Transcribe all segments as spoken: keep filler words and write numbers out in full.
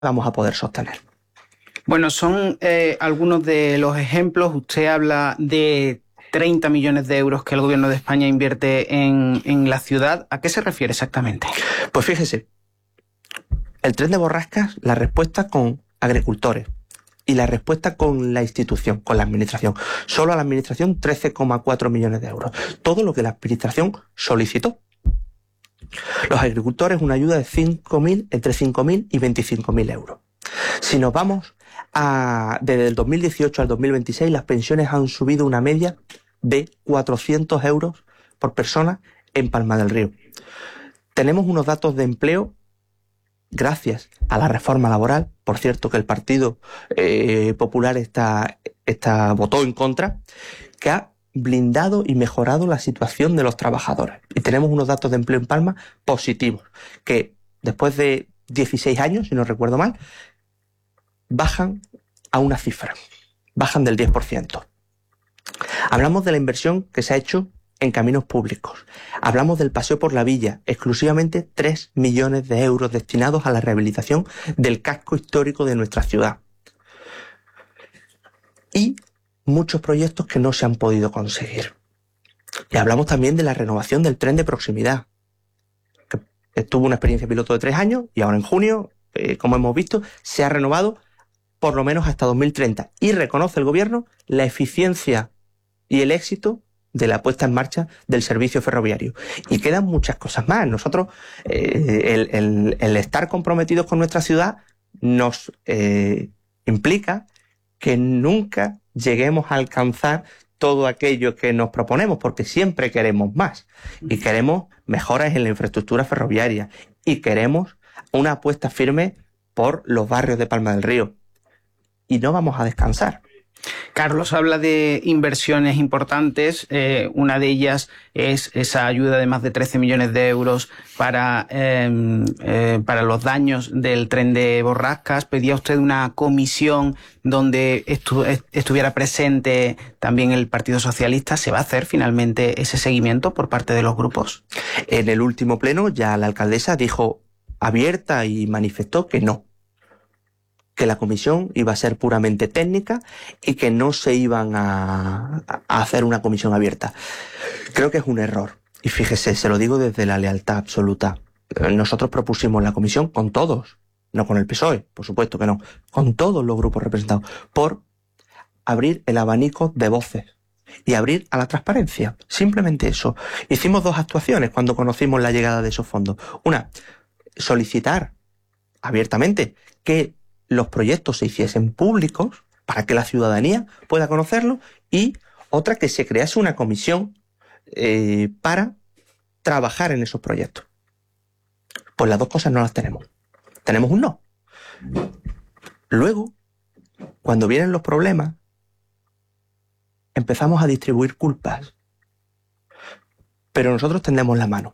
vamos a poder sostener. Bueno, son eh, algunos de los ejemplos. Usted habla de treinta millones de euros que el Gobierno de España invierte en, en la ciudad. ¿A qué se refiere exactamente? Pues fíjese, el tren de Borrascas, la respuesta con agricultores y la respuesta con la institución, con la administración. Solo a la administración trece coma cuatro millones de euros. Todo lo que la administración solicitó. Los agricultores una ayuda de cinco mil, entre cinco mil y veinticinco mil euros. Si nos vamos a, desde el dos mil dieciocho al dos mil veintiséis, las pensiones han subido una media de cuatrocientos euros por persona en Palma del Río. Tenemos unos datos de empleo gracias a la reforma laboral, por cierto que el Partido eh, Popular está, está, votó en contra, que ha blindado y mejorado la situación de los trabajadores. Y tenemos unos datos de empleo en Palma positivos, que después de dieciséis años, si no recuerdo mal, bajan a una cifra, bajan del diez por ciento. Hablamos de la inversión que se ha hecho en caminos públicos. Hablamos del paseo por la villa, exclusivamente tres millones de euros destinados a la rehabilitación del casco histórico de nuestra ciudad. Y muchos proyectos que no se han podido conseguir. Y hablamos también de la renovación del tren de proximidad, que tuvo una experiencia piloto de tres años y ahora en junio, eh, como hemos visto, se ha renovado por lo menos hasta dos mil treinta. Y reconoce el Gobierno la eficiencia y el éxito de la puesta en marcha del servicio ferroviario. Y quedan muchas cosas más. Nosotros, eh, el, el, el estar comprometidos con nuestra ciudad nos eh, implica que nunca lleguemos a alcanzar todo aquello que nos proponemos, porque siempre queremos más. Y queremos mejoras en la infraestructura ferroviaria. Y queremos una apuesta firme por los barrios de Palma del Río. Y no vamos a descansar. Carlos habla de inversiones importantes. Eh, una de ellas es esa ayuda de más de trece millones de euros para, eh, eh, para los daños del tren de Borrascas. Pedía usted una comisión donde estu estuviera presente también el Partido Socialista. ¿Se va a hacer finalmente ese seguimiento por parte de los grupos? En el último pleno ya la alcaldesa dijo abierta y manifestó que no, que la comisión iba a ser puramente técnica y que no se iban a, a hacer una comisión abierta. Creo que es un error. Y fíjese, se lo digo desde la lealtad absoluta. Nosotros propusimos la comisión con todos, no con el P S O E, por supuesto que no, con todos los grupos representados, por abrir el abanico de voces y abrir a la transparencia. Simplemente eso. Hicimos dos actuaciones cuando conocimos la llegada de esos fondos. Una, solicitar abiertamente que los proyectos se hiciesen públicos para que la ciudadanía pueda conocerlos, y otra, que se crease una comisión eh, para trabajar en esos proyectos. Pues las dos cosas no las tenemos. Tenemos un no. Luego, cuando vienen los problemas, empezamos a distribuir culpas. Pero nosotros tendemos la mano.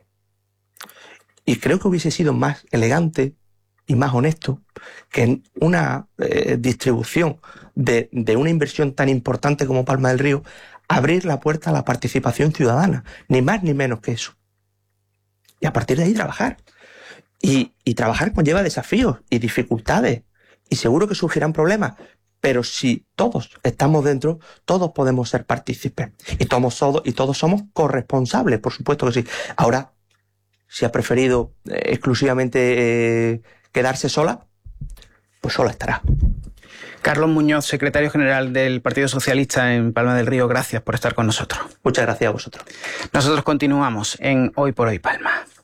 Y creo que hubiese sido más elegante y más honesto que en una eh, distribución de, de una inversión tan importante como Palma del Río, abrir la puerta a la participación ciudadana, ni más ni menos que eso. Y a partir de ahí trabajar. Y, y trabajar conlleva desafíos y dificultades, y seguro que surgirán problemas, pero si todos estamos dentro, todos podemos ser partícipes, y todos, y todos somos corresponsables, por supuesto que sí. Ahora, si ha preferido eh, exclusivamente eh, quedarse sola, pues sola estará. Carlos Muñoz, secretario general del Partido Socialista en Palma del Río, gracias por estar con nosotros. Muchas gracias a vosotros. Nosotros continuamos en Hoy por Hoy Palma.